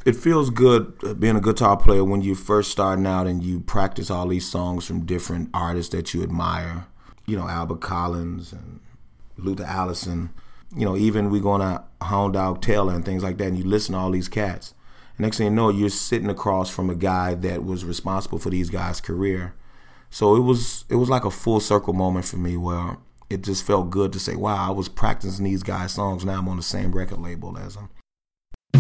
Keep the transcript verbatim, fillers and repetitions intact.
it feels good being a guitar player when you first starting out and you practice all these songs from different artists that you admire. You know, Albert Collins and Luther Allison. You know, even we going to Hound Dog Taylor and things like that, and you listen to all these cats. And next thing you know, you're sitting across from a guy that was responsible for these guys' career. So it was it was like a full circle moment for me where it just felt good to say, wow, I was practicing these guys' songs. Now I'm on the same record label as them.